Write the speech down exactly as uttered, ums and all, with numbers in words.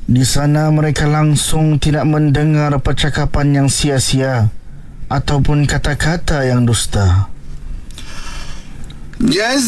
Di sana mereka langsung tidak mendengar percakapan yang sia-sia ataupun kata-kata yang dusta. Jaz